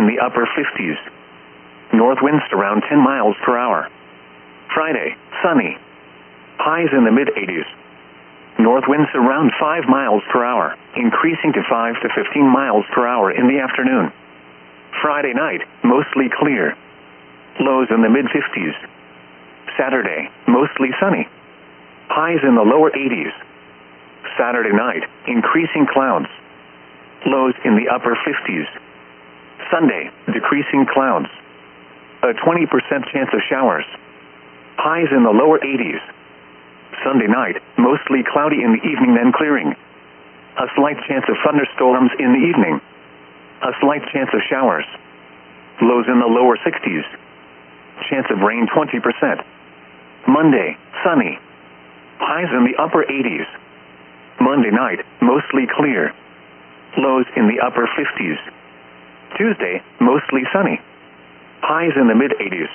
the upper 50s. North winds around 10 miles per hour. Friday, sunny. Highs in the mid-80s. North winds around 5 miles per hour, increasing to 5 to 15 miles per hour in the afternoon. Friday night, mostly clear. Lows in the mid-50s. Saturday, mostly sunny. Highs in the lower 80s. Saturday night, increasing clouds. Lows in the upper 50s. Sunday, decreasing clouds. A 20% chance of showers. Highs in the lower 80s. Sunday night, mostly cloudy in the evening, then clearing. A slight chance of thunderstorms in the evening. A slight chance of showers. Lows in the lower 60s. Chance of rain 20%. Monday, sunny. Highs in the upper 80s. Monday night, mostly clear. Lows in the upper 50s. Tuesday, mostly sunny. Highs in the mid-80s.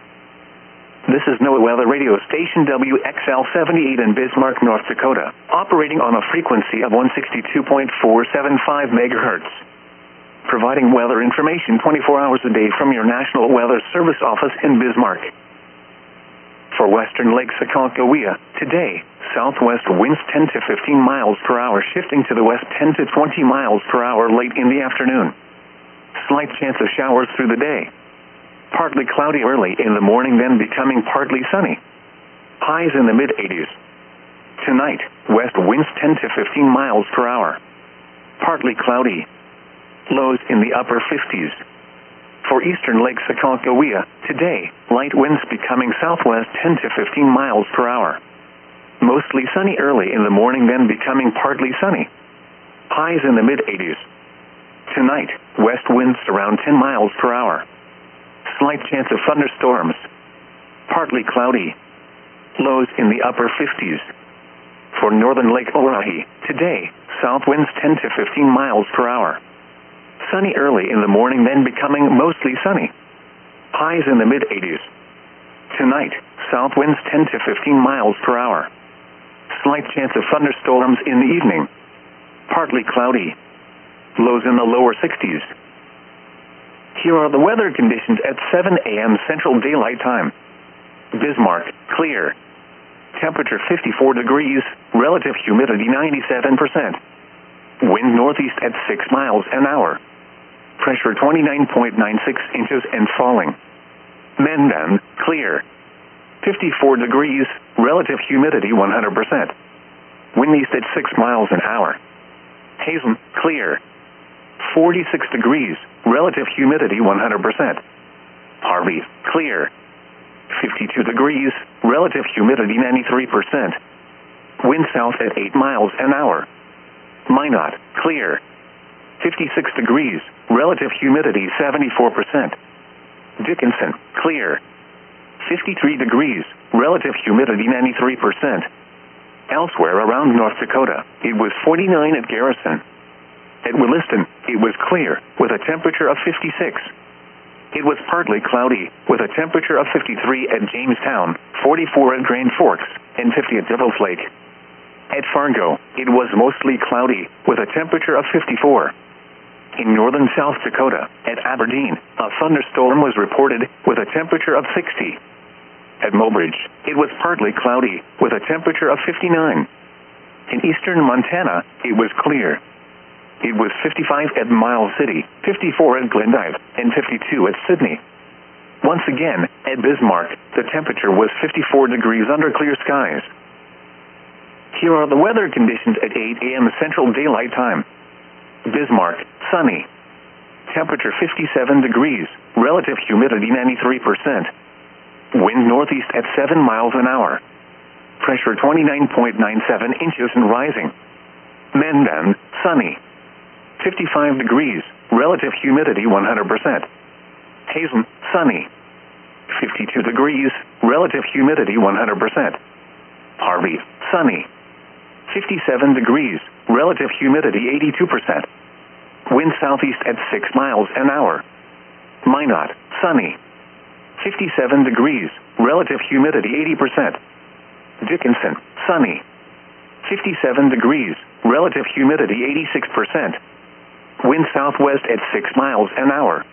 This is NOAA Weather Radio Station WXL-78 in Bismarck, North Dakota, operating on a frequency of 162.475 megahertz. Providing weather information 24 hours a day from your National Weather Service office in Bismarck. For western Lake Aconcagua, today, southwest winds 10 to 15 miles per hour, shifting to the west 10 to 20 miles per hour late in the afternoon. Slight chance of showers through the day. Partly cloudy early in the morning, then becoming partly sunny. Highs in the mid-80s. Tonight, west winds 10 to 15 miles per hour. Partly cloudy. Lows in the upper 50s. For eastern Lake Aconcagua, today, light winds becoming southwest 10 to 15 miles per hour. Mostly sunny early in the morning, then becoming partly sunny. Highs in the mid-80s. Tonight, west winds around 10 miles per hour. Slight chance of thunderstorms. Partly cloudy. Lows in the upper 50s. For northern Lake Oahe, today, south winds 10 to 15 miles per hour. Sunny early in the morning, then becoming mostly sunny. Highs in the mid-80s. Tonight, south winds 10 to 15 miles per hour. Slight chance of thunderstorms in the evening. Partly cloudy. Lows in the lower 60s. Here are the weather conditions at 7 a.m. Central Daylight Time. Bismarck, clear. Temperature 54 degrees, relative humidity 97%. Wind northeast at 6 miles an hour. Pressure 29.96 inches and falling. Mandan, clear. 54 degrees, relative humidity 100%. Wind east at 6 miles an hour. Hazen, clear. 46 degrees, relative humidity 100%. Harvey, clear. 52 degrees, relative humidity 93%. Wind south at 8 miles an hour. Minot, clear. 56 degrees, relative humidity 74%. Dickinson, clear. 53 degrees, relative humidity 93%. Elsewhere around North Dakota, it was 49 at Garrison. At Williston, it was clear, with a temperature of 56. It was partly cloudy, with a temperature of 53 at Jamestown, 44 at Grand Forks, and 50 at Devil's Lake. At Fargo, it was mostly cloudy, with a temperature of 54. In northern South Dakota, at Aberdeen, a thunderstorm was reported, with a temperature of 60. At Mobridge, it was partly cloudy, with a temperature of 59. In eastern Montana, it was clear. It was 55 at Miles City, 54 at Glendive, and 52 at Sydney. Once again, at Bismarck, the temperature was 54 degrees under clear skies. Here are the weather conditions at 8 a.m. Central Daylight Time. Bismarck, sunny. Temperature 57 degrees, relative humidity 93%. Wind northeast at 7 miles an hour. Pressure 29.97 inches and rising. Mandan, sunny. 55 degrees, relative humidity 100%. Hazen, sunny. 52 degrees, relative humidity 100%. Harvey, sunny. 57 degrees, relative humidity 82%. Wind southeast at 6 miles an hour. Minot, sunny. 57 degrees, relative humidity 80%. Dickinson, sunny. 57 degrees, relative humidity 86%. Wind southwest at 6 miles an hour.